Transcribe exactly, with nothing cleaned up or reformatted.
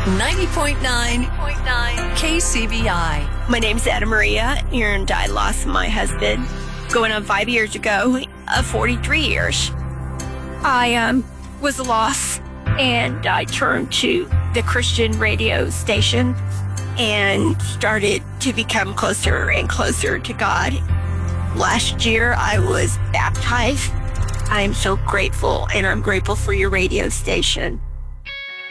ninety point nine K C B I. My name's Anna Maria, and I lost my husband going on five years ago, uh, forty-three years. I um, was lost, and I turned to the Christian radio station and started to become closer and closer to God. Last year, I was baptized. I'm so grateful, and I'm grateful for your radio station.